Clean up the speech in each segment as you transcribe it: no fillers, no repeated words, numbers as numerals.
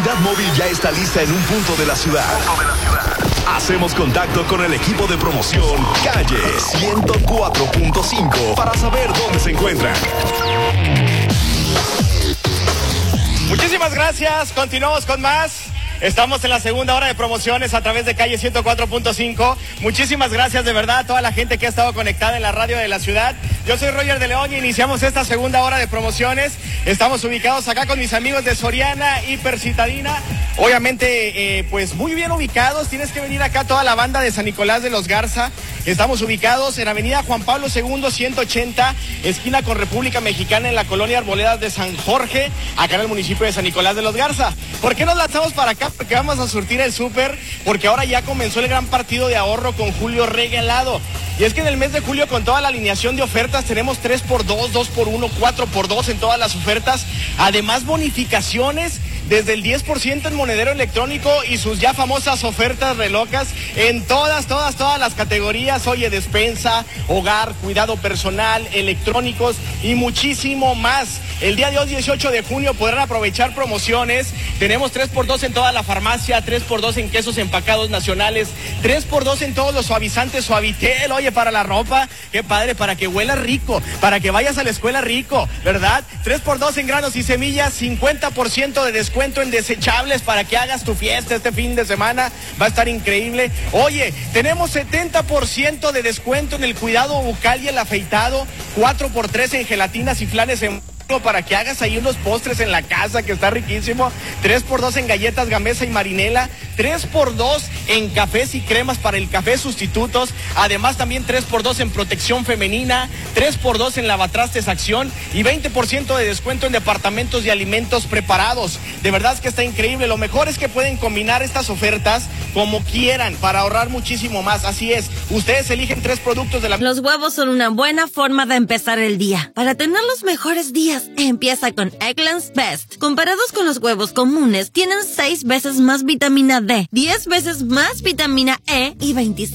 unidad móvil ya está lista en un punto de la ciudad. Hacemos contacto con el equipo de promoción Calle 104.5 para saber dónde se encuentran. Muchísimas gracias, continuamos con más. Estamos en la segunda hora de promociones a través de Calle 104.5. Muchísimas gracias de verdad a toda la gente que ha estado conectada en la radio de la ciudad. Yo soy Roger de León y iniciamos esta segunda hora de promociones. Estamos ubicados acá con mis amigos de Soriana Hipercitadina. Obviamente, pues muy bien ubicados. Tienes que venir acá toda la banda de San Nicolás de los Garza. Estamos ubicados en Avenida Juan Pablo II 180, esquina con República Mexicana, en la colonia Arboledas de San Jorge, acá en el municipio de San Nicolás de los Garza. ¿Por qué nos lanzamos para acá? Porque vamos a surtir el súper, porque ahora ya comenzó el gran partido de ahorro con Julio Regalado. Y es que en el mes de julio, con toda la alineación de ofertas, tenemos 3x2, 2x1, 4x2 en todas las ofertas. Además, bonificaciones desde el 10% en monedero electrónico y sus ya famosas ofertas relocas en todas las categorías. Oye, despensa, hogar, cuidado personal, electrónicos y muchísimo más. El día de hoy, 18 de junio, podrán aprovechar promociones. Tenemos 3x2 en toda la farmacia, 3x2 en quesos empacados nacionales, 3x2 en todos los suavizantes Suavitel. Oye, para la ropa, qué padre, para que huela rico, para que vayas a la escuela rico, ¿verdad? 3x2 en granos y semillas, 50% de descuento en desechables para que hagas tu fiesta este fin de semana. Va a estar increíble. Oye, tenemos 70% de descuento en el cuidado bucal y el afeitado, 4x3 en gelatinas y flanes en para que hagas ahí unos postres en la casa, que está riquísimo. 3x2 en galletas Gamesa y Marinela, 3x2 en cafés y cremas para el café sustitutos. Además, también 3x2 en protección femenina, 3x2 en lavatrastes Acción y 20% de descuento en departamentos y alimentos preparados. De verdad es que está increíble. Lo mejor es que pueden combinar estas ofertas como quieran para ahorrar muchísimo más. Así es, ustedes eligen 3 productos de la... Los huevos son una buena forma de empezar el día. Para tener los mejores días, empieza con Eggland's Best. Comparados con los huevos comunes, tienen 6 veces más vitamina D, 10 veces más vitamina E y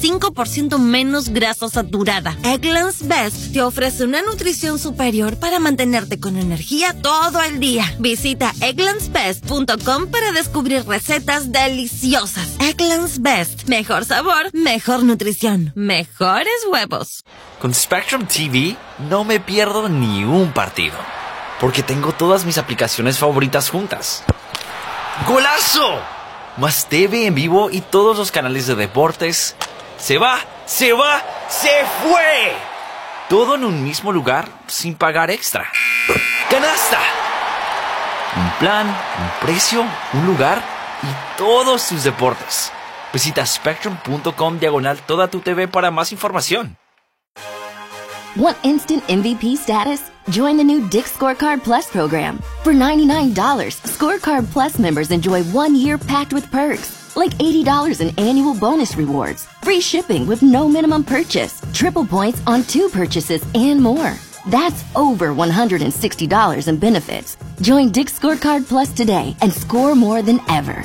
25% menos grasa saturada. Eggland's Best te ofrece una nutrición superior para mantenerte con energía todo el día. Visita egglandsbest.com para descubrir recetas deliciosas. Eggland's Best. Mejor sabor, mejor nutrición, mejores huevos. Con Spectrum TV no me pierdo ni un partido, porque tengo todas mis aplicaciones favoritas juntas. ¡Golazo! Más TV en vivo y todos los canales de deportes. ¡Se fue! Todo en un mismo lugar sin pagar extra. ¡Canasta! Un plan, un precio, un lugar y todos tus deportes. Visita spectrum.com/toda tu TV para más información. Want instant MVP status? Join the new Dick's Scorecard Plus program. For $99, Scorecard Plus members enjoy 1 year packed with perks, like $80 in annual bonus rewards, free shipping with no minimum purchase, triple points on 2 purchases, and more. That's over $160 in benefits. Join Dick's Scorecard Plus today and score more than ever.